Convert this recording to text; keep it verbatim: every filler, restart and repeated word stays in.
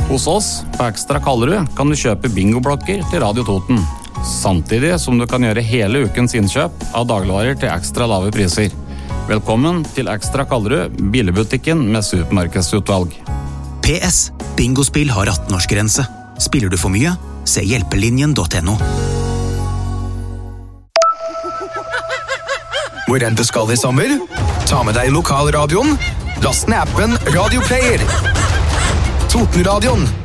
Hos oss på Ekstra Kallerud kan du kjøpe bingoblokker til Radio Toten, samtidig som du kan gjøre hele ukens innkjøp av dagligvarer til ekstra lave priser. Velkommen til Ekstra Kallerud, billigbutikken med supermarkedsutvalg. P S. Bingospill har atten-årsgrense. Spiller du for mye? Se hjelpelinjen punktum no. Hvor enn du skal i sommer? Ta med deg lokalradioen. Last ned appen Radio Player. Totenradioen